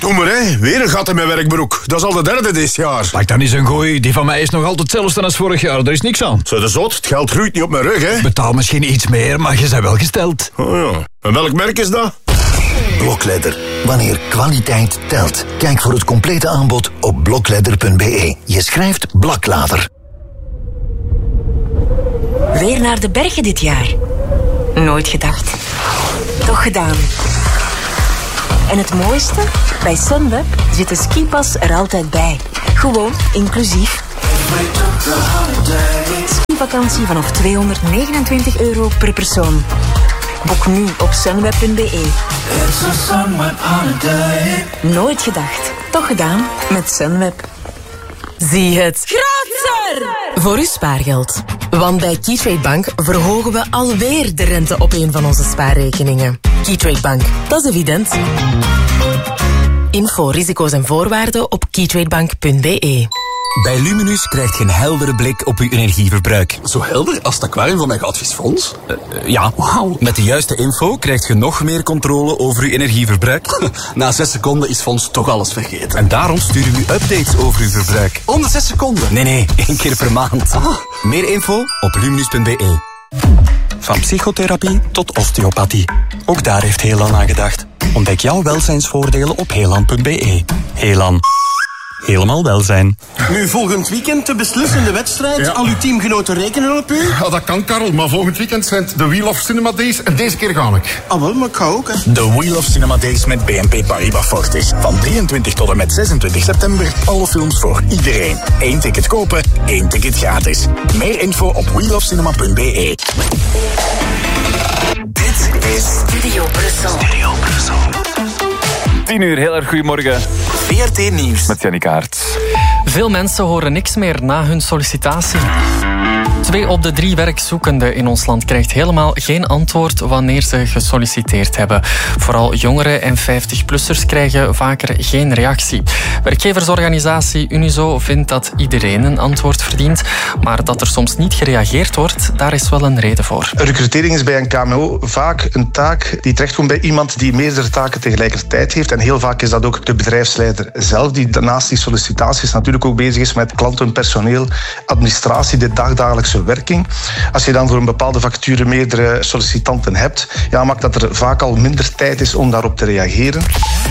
Doe maar, hè. Weer een gat in mijn werkbroek. Dat is al de derde dit jaar. Lijkt dat niet een goeie. Die van mij is nog altijd hetzelfde als vorig jaar. Er is niks aan. Zo de zot, het geld groeit niet op mijn rug, hè. Betaal misschien iets meer, maar je bent wel gesteld. Oh ja. En welk merk is dat? Blokledder. Wanneer kwaliteit telt. Kijk voor het complete aanbod op blokledder.be. Je schrijft Blaklader. Weer naar de bergen dit jaar. Nooit gedacht. Toch gedaan. En het mooiste? Bij Sunweb zit de skipas er altijd bij. Gewoon inclusief. Skivakantie vanaf €229 per persoon. Boek nu op sunweb.be. Nooit gedacht. Toch gedaan met Sunweb. Zie het groter voor uw spaargeld. Want bij Keytrade Bank verhogen we alweer de rente op een van onze spaarrekeningen. Keytrade Bank, dat is evident. Info, risico's en voorwaarden op keytradebank.be. Bij Luminus krijgt je een heldere blik op uw energieverbruik. Zo helder als het aquarium van mijn goudvisfonds? Ja, wauw. Met de juiste info krijgt je nog meer controle over uw energieverbruik. Na 6 seconden is Fons toch alles vergeten. En daarom sturen we u updates over uw verbruik. Om de 6 seconden? Nee, 1 keer per maand. Meer info op luminus.be. Van psychotherapie tot osteopathie. Ook daar heeft Helan aan gedacht. Ontdek jouw welzijnsvoordelen op helan.be. Helan. Helemaal welzijn. Nu volgend weekend de beslissende wedstrijd. Ja. Al uw teamgenoten rekenen op u. Ja, dat kan, Karel. Maar volgend weekend zijn het de Wheel of Cinema Days. En deze keer ga ik. Ah, wel, maar ik ga ook, hè. De Wheel of Cinema Days met BNP Paribas Fortis. Van 23 tot en met 26 september. Alle films voor iedereen. 1 ticket kopen, 1 ticket gratis. Meer info op wheelofcinema.be. Dit is Studio Brussel. 10:00, heel erg goedemorgen. VRT Nieuws. Met Jannie Kaart. Veel mensen horen niks meer na hun sollicitatie. 2 op de 3 werkzoekenden in ons land krijgt helemaal geen antwoord wanneer ze gesolliciteerd hebben. Vooral jongeren en 50-plussers krijgen vaker geen reactie. Werkgeversorganisatie Unizo vindt dat iedereen een antwoord verdient, maar dat er soms niet gereageerd wordt, daar is wel een reden voor. Recrutering is bij een KMO vaak een taak die terechtkomt bij iemand die meerdere taken tegelijkertijd heeft. En heel vaak is dat ook de bedrijfsleider zelf, die naast die sollicitaties natuurlijk ook bezig is met klanten, personeel, administratie, de dagdagelijkse werking. Als je dan voor een bepaalde vacature meerdere sollicitanten hebt, ja, maakt dat er vaak al minder tijd is om daarop te reageren.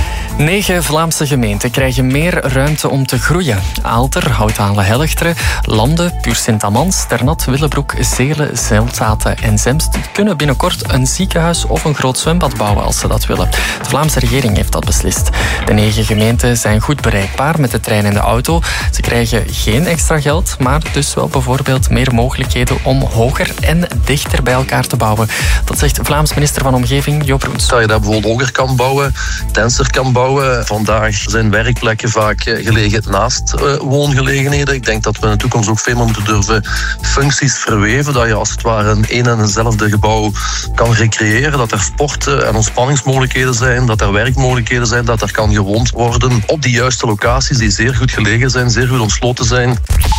9 Vlaamse gemeenten krijgen meer ruimte om te groeien. Aalter, Houthalen-Helchteren, Lande, Puur-Sint-Amans, Ternat, Willebroek, Zelen, Zelzaten en Zemst kunnen binnenkort een ziekenhuis of een groot zwembad bouwen als ze dat willen. De Vlaamse regering heeft dat beslist. De 9 gemeenten zijn goed bereikbaar met de trein en de auto. Ze krijgen geen extra geld, maar dus wel bijvoorbeeld meer mogelijkheden om hoger en dichter bij elkaar te bouwen. Dat zegt Vlaams minister van Omgeving Joop Roets. Dat je daar bijvoorbeeld hoger kan bouwen, denser kan bouwen. Vandaag zijn werkplekken vaak gelegen naast woongelegenheden. Ik denk dat we in de toekomst ook veel meer moeten durven functies verweven. Dat je als het ware in één en eenzelfde gebouw kan recreëren. Dat er sport- en ontspanningsmogelijkheden zijn. Dat er werkmogelijkheden zijn. Dat er kan gewoond worden op die juiste locaties die zeer goed gelegen zijn, zeer goed ontsloten zijn.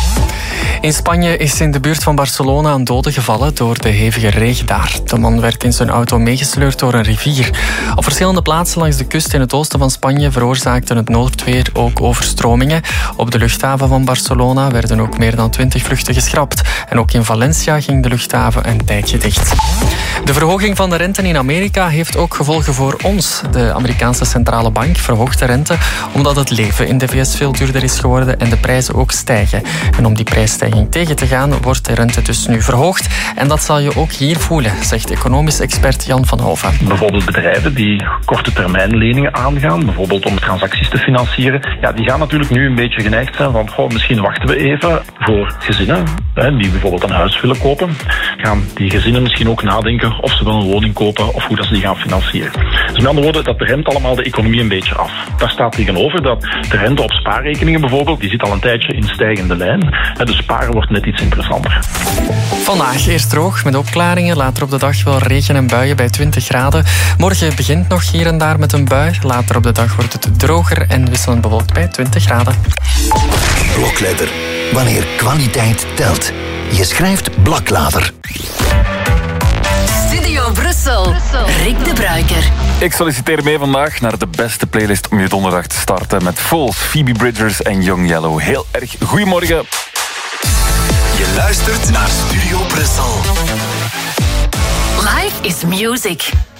In Spanje is in de buurt van Barcelona een dode gevallen door de hevige regen daar. De man werd in zijn auto meegesleurd door een rivier. Op verschillende plaatsen langs de kust in het oosten van Spanje veroorzaakte het noordweer ook overstromingen. Op de luchthaven van Barcelona werden ook meer dan 20 vluchten geschrapt. En ook in Valencia ging de luchthaven een tijdje dicht. De verhoging van de rente in Amerika heeft ook gevolgen voor ons. De Amerikaanse centrale bank verhoogt de rente omdat het leven in de VS veel duurder is geworden en de prijzen ook stijgen. En om die prijsstijging tegen te gaan, wordt de rente dus nu verhoogd. En dat zal je ook hier voelen, zegt economisch expert Jan van Hoven. Bijvoorbeeld bedrijven die korte termijn leningen aangaan, bijvoorbeeld om transacties te financieren, ja, die gaan natuurlijk nu een beetje geneigd zijn van misschien wachten we even. Voor gezinnen die bijvoorbeeld een huis willen kopen, gaan die gezinnen misschien ook nadenken of ze wel een woning kopen of hoe dat ze die gaan financieren. Dus met andere woorden, dat remt allemaal de economie een beetje af. Daar staat tegenover dat de rente op spaarrekeningen bijvoorbeeld, die zit al een tijdje in stijgende lijn. Dus sparen wordt net iets interessanter. Vandaag eerst droog met opklaringen. Later op de dag wel regen en buien bij 20 graden. Morgen begint nog hier en daar met een bui. Later op de dag wordt het droger en wisselend bewolkt bij 20 graden. Blokledder. Wanneer kwaliteit telt. Je schrijft Blaklader. Studio Brussel. Rick de Bruiker. Ik solliciteer mee vandaag naar de beste playlist om je donderdag te starten met Foals, Phoebe Bridgers en Young Yellow. Heel erg goedemorgen. Je luistert naar Studio Brussel. Life is music.